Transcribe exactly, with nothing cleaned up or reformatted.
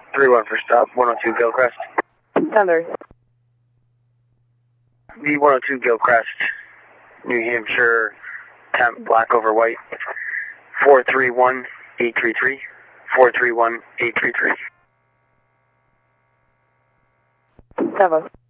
three one for stop, one oh two Gilcrest. Thunder. The one oh two Gilcrest, New Hampshire, temp black over white, four three one eight three three, four three one eight three three. Seven.